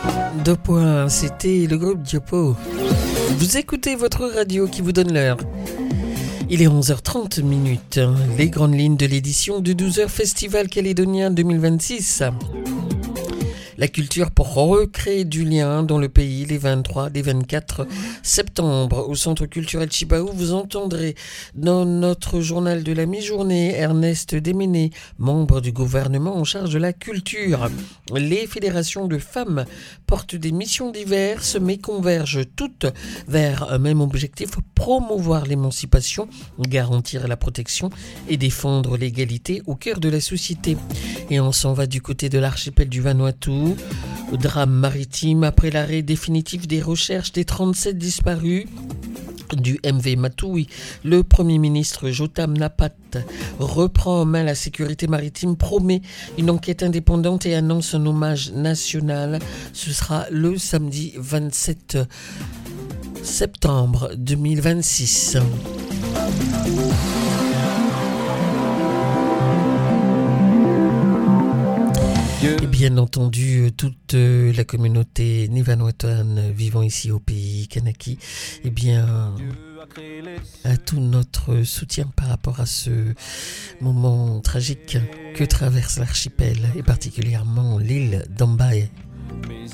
Deux points, c'était le groupe Diopo. Vous écoutez votre radio qui vous donne l'heure. Il est 11h30 minutes. Les grandes lignes de l'édition du 12h Festival Calédonien 2026. La culture pour recréer du lien dans le pays les 23 et 24 septembre au Centre culturel Chibaou. Vous entendrez dans notre journal de la mi-journée Ernest Déméné, membre du gouvernement en charge de la culture. Les fédérations de femmes portent des missions diverses mais convergent toutes vers un même objectif, promouvoir l'émancipation, garantir la protection et défendre l'égalité au cœur de la société. Et on s'en va du côté de l'archipel du Vanuatu. Drame maritime après l'arrêt définitif des recherches des 37 disparus du MV Matui. Le Premier ministre Jotam Napat reprend en main la sécurité maritime, promet une enquête indépendante et annonce un hommage national. Ce sera le samedi 27 septembre 2026. Et bien entendu, toute la communauté nivanuatuane vivant ici au pays Kanaki, eh bien, a tout notre soutien par rapport à ce moment tragique que traverse l'archipel et particulièrement l'île d'Ambaye.